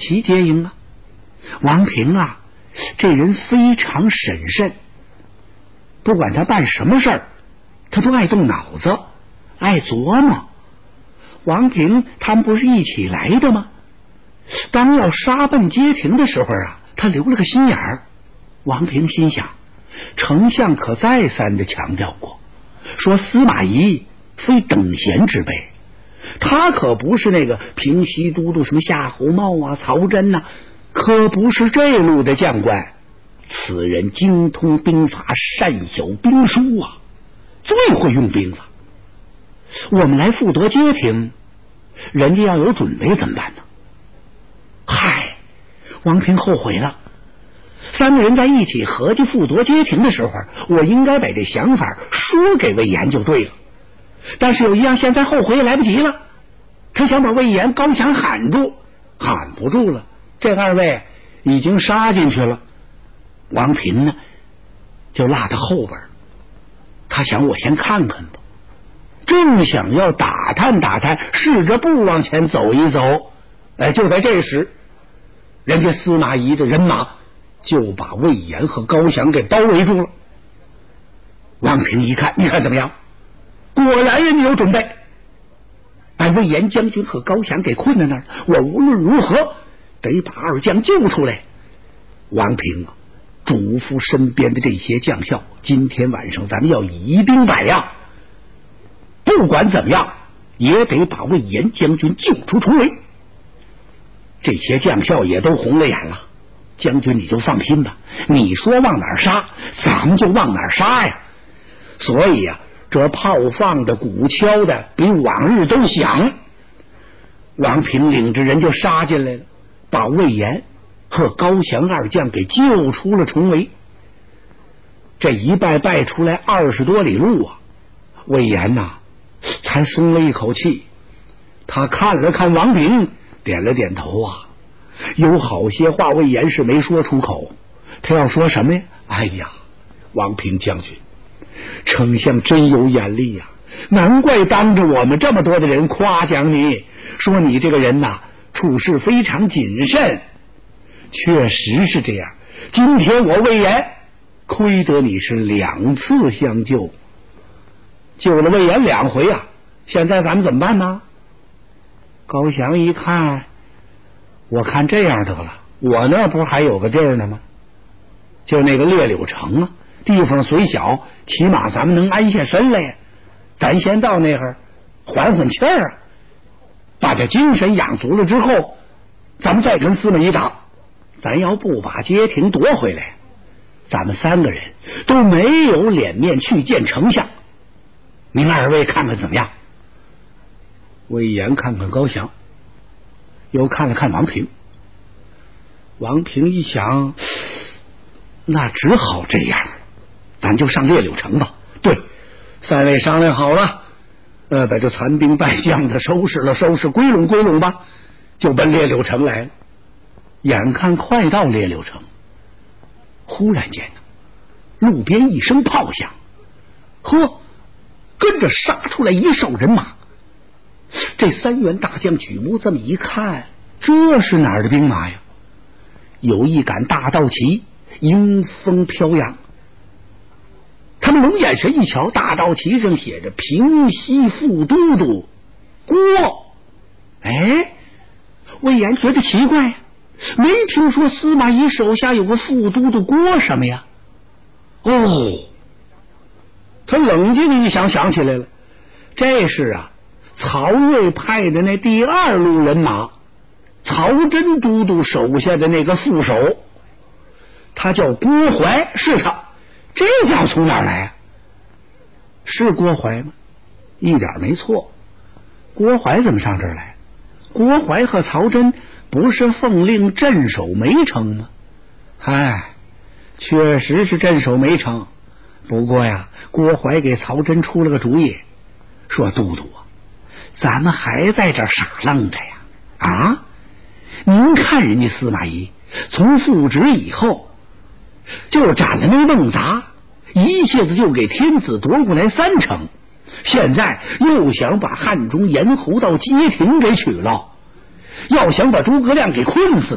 齐接应啊。王平啊，这人非常审慎，不管他办什么事儿，他都爱动脑子，爱琢磨。王平他们不是一起来的吗？当要杀奔街亭的时候啊，他留了个心眼儿。王平心想，丞相可再三的强调过，说司马懿非等闲之辈，他可不是那个平西都督什么夏侯茂啊、曹真呐，可不是这路的将官。此人精通兵法，善晓兵书啊，最会用兵了。我们来复夺街亭，人家要有准备怎么办呢？嗨，王平后悔了。三个人在一起合计复夺街亭的时候，我应该把这想法说给魏延就对了。但是有一样现在后悔也来不及了，他想把魏延、高翔喊住，喊不住了，这二位已经杀进去了。王平呢就落到后边，他想我先看看吧，正想要打探打探，试着步往前走一走，就在这时，人家司马懿的人马就把魏延和高翔给包围住了。王平一看，你看怎么样？果然人家有准备，把魏延将军和高翔给困在那儿，我无论如何得把二将救出来。王平啊，嘱咐身边的这些将校，今天晚上咱们要以兵百将，不管怎么样也得把魏延将军救出重围。这些将校也都红了眼了，将军你就放心吧，你说往哪儿杀咱们就往哪儿杀呀。所以啊，这炮放的鼓敲的比往日都响。王平领着人就杀进来了，把魏延和高翔二将给救出了重围。这一败出来20多里路啊，魏延呐才松了一口气。他看了看王平，点了点头啊。有好些话魏延是没说出口，他要说什么呀？哎呀，王平将军，丞相真有眼力呀，难怪当着我们这么多的人夸奖你，说你这个人呐处事非常谨慎。确实是这样，今天我魏延亏得你是2次相救，救了魏延2回啊，现在咱们怎么办呢？高翔一看，我看这样得了，我那不还有个地儿呢吗？就那个列柳城啊，地方虽小，起码咱们能安下身来呀。咱先到那儿缓缓气儿啊，把这精神养足了之后，咱们再跟司马懿打。咱要不把街亭夺回来，咱们3个人都没有脸面去见丞相。您2位看看怎么样？魏延看看高翔，又看了看王平。王平一想，那只好这样，咱就上列柳城吧。对，3位商量好了，把这残兵败将的收拾了收拾，归拢归拢吧，就奔列柳城来了。眼看快到列柳城，忽然间路边一声炮响，跟着杀出来一哨人马。这3员大将举目这么一看，这是哪儿的兵马呀？有一杆大道旗，迎风飘扬。他们龙眼神一瞧，大道旗上写着平西副都督郭。魏延觉得奇怪呀，没听说司马懿手下有个副都督郭什么呀？他冷静一想，想起来了，这是啊曹睿派的那第2路人马，曹真都督手下的那个副手，他叫郭淮，是他。这叫从哪儿来啊？是郭淮吗？一点没错。郭淮怎么上这儿来？郭淮和曹真不是奉令镇守梅城吗？确实是镇守梅城。不过呀，郭淮给曹真出了个主意，说都督啊，咱们还在这儿傻愣着呀？您看人家司马懿从复职以后，就斩了那孟杂，一下子就给天子夺过来3城，现在又想把汉中严侯到街亭给取了，要想把诸葛亮给困死，